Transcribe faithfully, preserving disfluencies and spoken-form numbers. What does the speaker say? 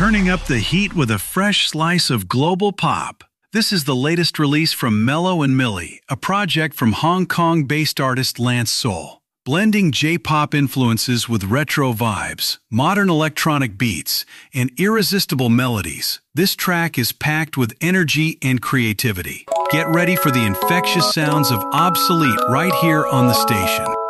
turning up the heat with a fresh slice of global pop. This is the latest release from Mellow and Millie, a project from Hong Kong-based artist Lance Soul. Blending J-pop influences with retro vibes, modern electronic beats, and irresistible melodies, this track is packed with energy and creativity. Get ready for the infectious sounds of Obsolete right here on the station.